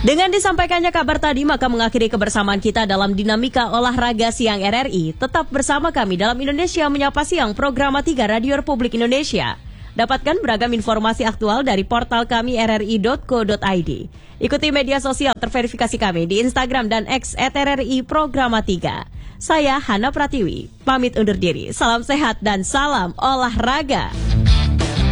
Dengan disampaikannya kabar tadi, maka mengakhiri kebersamaan kita dalam Dinamika Olahraga Siang RRI. Tetap bersama kami dalam Indonesia Menyapa Siang, program 3 Radio Republik Indonesia. Dapatkan beragam informasi aktual dari portal kami rri.co.id. Ikuti media sosial terverifikasi kami di Instagram dan X @RRI Programa 3. Saya Hana Pratiwi, pamit undur diri. Salam sehat dan salam olahraga.